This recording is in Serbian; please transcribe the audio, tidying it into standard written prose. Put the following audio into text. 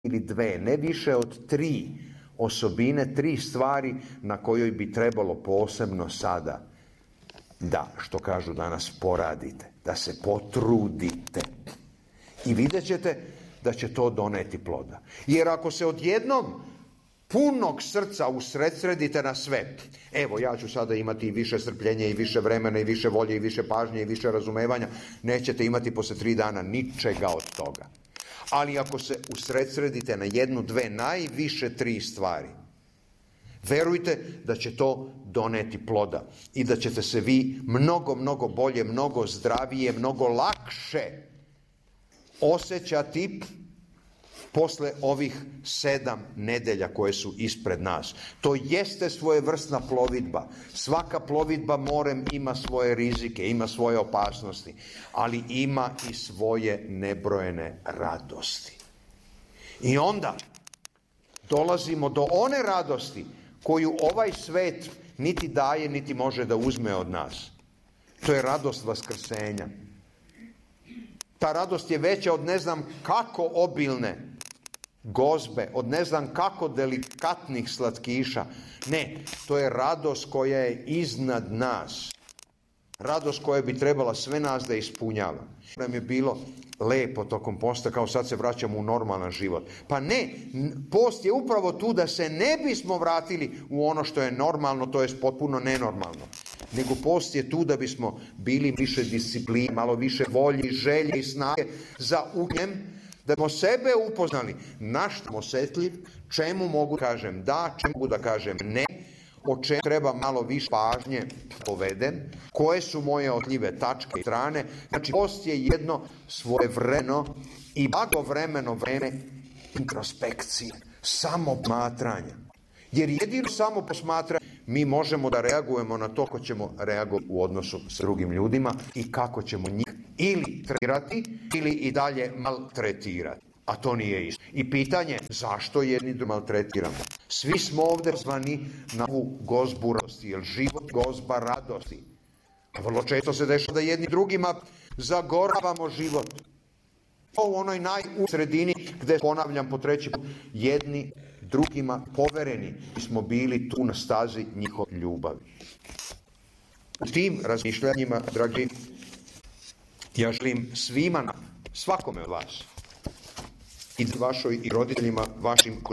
ili dve, ne više od 3 osobine, 3 stvari na kojoj bi trebalo posebno sada da, što kažu danas, poradite, da se potrudite. I vidjet ćete da će to doneti ploda. Jer ako se odjednom punog srca usredsredite na sve, evo ja ću sada imati i više strpljenja i više vremena i više volje i više pažnje i više razumevanja, nećete imati posle 3 dana ničega od toga. Ali ako se usredsredite na 1, 2, najviše 3 stvari, verujte da će to doneti ploda i da ćete se vi mnogo, mnogo bolje, mnogo zdravije, mnogo lakše osjećati posle ovih 7 nedelja koje su ispred nas. To jeste svojevrsna plovidba. Svaka plovidba morem ima svoje rizike, ima svoje opasnosti, ali ima i svoje nebrojene radosti. I onda dolazimo do one radosti koju ovaj svet niti daje, niti može da uzme od nas. To je radost vaskrsenja. Ta radost je veća od ne znam kako obilne gozbe, od ne znam kako delikatnih slatkiša. Ne, to je radost koja je iznad nas. Radost koja bi trebala sve nas da ispunjava. Nam je bilo lepo tokom posta, kao sad se vraćamo u normalan život. Pa ne, post je upravo tu da se ne bismo vratili u ono što je normalno, to je potpuno nenormalno. Nego post je tu da bismo bili više discipline, malo više volje, želje i snage za ugljem, da smo sebe upoznali, na što smo osjetljiv, čemu mogu da kažem da, čemu mogu da kažem ne, o čemu treba malo više pažnje povedem, koje su moje otljive tačke i strane. Znači, post je jedno svojevremeno i blagovremeno vreme introspekcije, samoposmatranja. Jer jedino samo posmatranje mi možemo da reagujemo na to kako ćemo reagovati u odnosu s drugim ljudima i kako ćemo njih ili tretirati ili i dalje maltretirati. A to nije isto. I pitanje, zašto jedni drugi maltretiramo? Svi smo ovdje zvani na ovu gozbu radosti, jer život gozba radosti. A vrlo često se dešava da jedni drugima zagoravamo život. U onoj u sredini gde, ponavljam po 3. put, jedni drugima povereni smo bili tu na stazi njihove ljubavi. U tim razmišljanjima, dragi, ja želim svima, svakome od vas, i vašoj i roditeljima, vašim